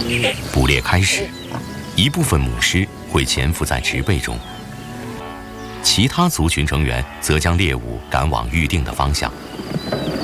捕猎开始，一部分母狮会潜伏在植被中，其他族群成员则将猎物赶往预定的方向。